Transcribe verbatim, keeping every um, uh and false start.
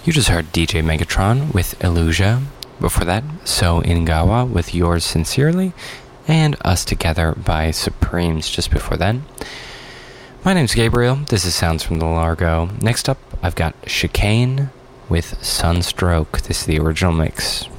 You just heard D J Megatron with Illusia. Before that, So Ingawa with Yours Sincerely, and Us Together by Supremes just before then. My name's Gabriel. This is Sounds from the Largo. Next up, I've got Chicane with Sunstroke. This is the original mix.